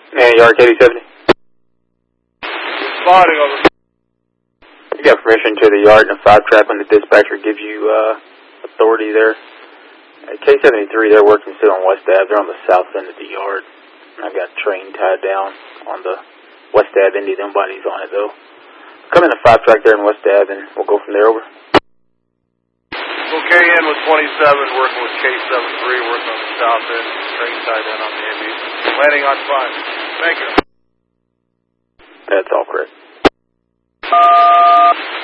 And yard KD70. Spotting over. You got permission to the yard and a 5-track when the dispatcher gives you authority there. K73, they're working still on West Ave. They're on the south end of the yard. I've got train tied down on the West Ave end. Nobody's on it, though. Come in the 5-track there in West Ave, and we'll go from there. Over. Okay, in with 27, working with K73, working on the south end. Train tied down on the MB. Landing on 5. Thank you. That's all correct.